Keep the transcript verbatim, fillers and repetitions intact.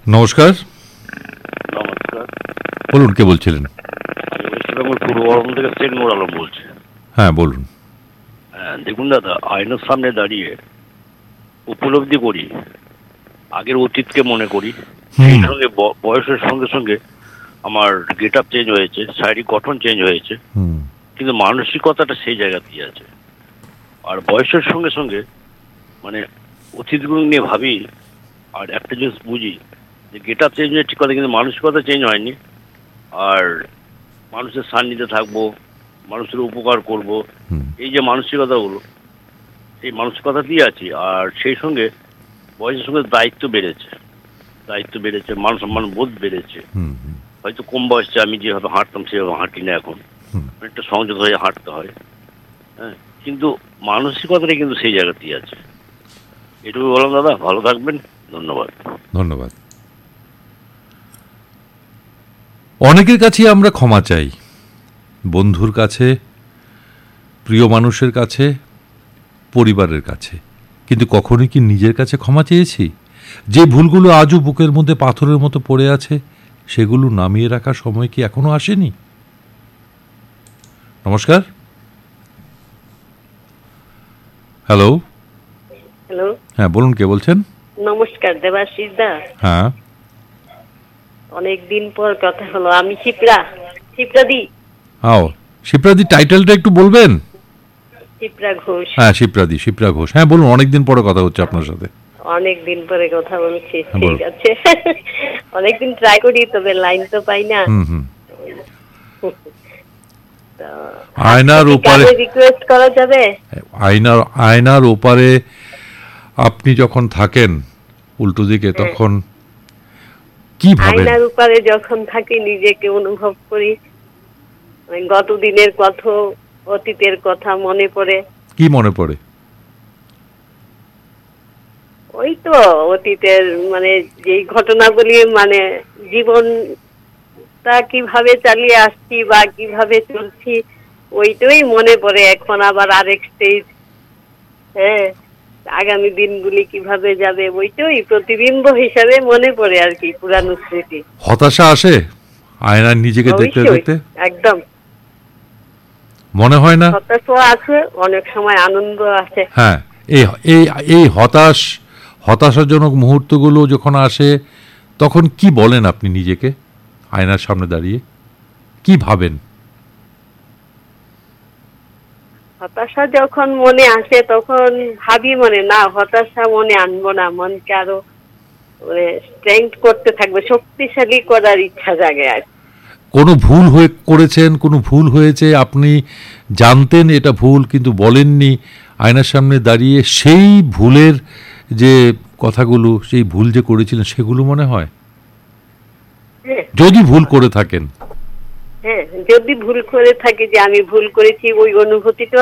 নমস্কার। নমস্কার, বলুন, কে বলছিলেন? আমি ওয়েস্ট বেঙ্গল পূর্ব বর্ধমান থেকে শেখ নুর আলম বলছি। হ্যাঁ, বলুন। হ্যাঁ, দেখুন দাদা, আয়নার সামনে দাঁড়িয়ে উপলব্ধি করি, আগের অতীতকে মনে করি, সেই হুম সঙ্গে ব- বয়সের সঙ্গে সঙ্গে আমার গেট আপ চেঞ্জ হয়েছে, শারীরিক গঠন চেঞ্জ হয়েছে, হুম কিন্তু মানসিকতাটা সেই জায়গাতেই আছে। আর বয়সের সঙ্গে সঙ্গে মানে অতীতগুলো নিয়ে ভাবি, আর একটা জিনিস বুঝি যে গেট আপ চেঞ্জ হয়েছে ঠিক কথা, কিন্তু মানসিকতা চেঞ্জ হয়নি। আর মানুষের সান্নিধ্যে থাকবো, মানুষের উপকার করব, হুম এই যে মানসিকতাগুলো, সেই মানসিকতাতেই আছি। আর সেই সঙ্গে বয়সের সঙ্গে দায়িত্ব বেড়েছে, দায়িত্ব বেড়েছে, মান সম্মান বোধ বেড়েছে। হুম হুম হয়তো কম বয়সে আমি যেভাবে হাঁটতাম সেভাবে হাঁটি না এখন, হুম। একটা সংযত হয়ে হাঁটতে হয়। হ্যাঁ, কিন্তু মানসিকতাটা কিন্তু সেই জায়গাতেই আছে। এটুকু বললাম দাদা, ভালো থাকবেন, ধন্যবাদ। ধন্যবাদ। অনেকের কাছেই আমরা ক্ষমা চাই, বন্ধুর কাছে, প্রিয় মানুষের কাছে, পরিবারের কাছে, কিন্তু কখনোই কি নিজের কাছে ক্ষমা চেয়েছি? যে ভুলগুলো আজও বুকের মধ্যে পাথরের মতো পড়ে আছে, সেগুলো নামিয়ে রাখার সময় কি এখনো আসেনি? নমস্কার। হ্যালো। হ্যালো, হ্যাঁ, বলুন, কে বলছেন? নমস্কার দেবাশিস দা। হ্যাঁ। অনেকদিন পর কথা হলো। আমি শিপ্রা, শিপ্রা দি, আও, শিপ্রাদি টাইটেলটা একটু বলবেন? শিপ্রা ঘোষ। হ্যাঁ, শিপ্রাদি, শিপ্রা ঘোষ। হ্যাঁ, বলুন, অনেকদিন পরে কথা হচ্ছে আপনার সাথে। অনেকদিন পরে কথা বলছি, হ্যাঁ, ঠিক বলুন। আছে। অনেকদিন ট্রাই করি, তবে লাইন তো পাই না। হুম হুম তো আয়নার ওপারে, রিকোয়েস্ট করা যাবে? আয়নার আয়নার ওপারে আপনি যখন থাকেন উল্টো দিকে, তখন কি ভাবেন? আয়নার উপরে যখন থাকি নিজেকে অনুভব করি, ওই গত দিনের কথা, অতীতের কথা মনে পড়ে। কি মনে পড়ে? ওই তো অতীতের মানে যেই ঘটনাগুলি, মানে জীবনটা কিভাবে চালিয়ে আসছি বা কিভাবে চলছি, ওইটাই মনে পড়ে। এখন আবার আরেক স্টেজ, হ্যাঁ, আগামী দিনগুলি কিভাবে যাবে, ওইটাই প্রতিবিম্ব হিসাবে মনে পড়ে আর কি, পুরানো স্মৃতি। হতাশা আসে আয়নার নিজেকে দেখতে অবশ্যই, দেখতে? একদম। মনে হয় না? হতাশা আছে, অনেক সময় আনন্দ আছে। হ্যাঁ, এই এই এই হতাশ হতাশাজনক মুহূর্তগুলো যখন আসে, তখন কি বলেন আপনি নিজেকে আয়নার সামনে দাঁড়িয়ে? কি ভাবেন? হতাশা যখন মনে আসে তখন ভাবি, মনে না হতাশা মনে আনবো না, মনকে আরো স্ট্রেংথ করতে থাকবে, শক্তিশালী করার ইচ্ছা জাগে আর। কোনো ভুল হয়ে করেছেন, কোনো ভুল হয়েছে, আপনি জানতেন এটা ভুল কিন্তু বলেননি, আয়নার সামনে দাঁড়িয়ে সেই ভুলের যে কথাগুলো, সেই ভুল যে করেছিলেন সেগুলো মনে হয়, হ্যাঁ, যদি ভুল করে থাকেন? হ্যাঁ, যদি ভুল করে থাকি, যে আমি ভুল করেছি, ওই অনুভূতিটা